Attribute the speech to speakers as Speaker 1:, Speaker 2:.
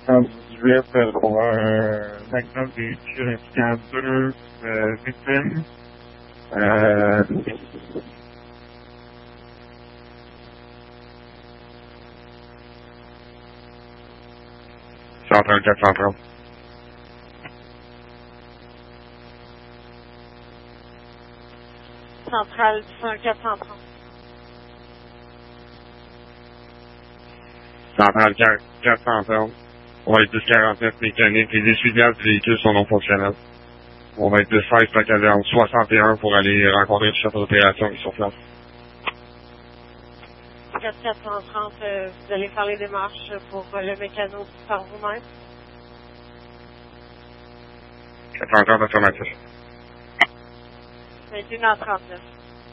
Speaker 1: 418 pour un accident de véhicule impliquant 2 victimes. Central 430.
Speaker 2: Centrale 430.
Speaker 1: Central 430. On va être 1049 mécanique. Les essuie-glaces du véhicule sont non fonctionnels. On va être de 16 la caserne 61 pour aller rencontrer le chef d'opération qui est sur place.
Speaker 2: 430, vous allez faire les démarches pour le mécano par vous-même?
Speaker 1: 430 affirmatif.
Speaker 2: 21h39.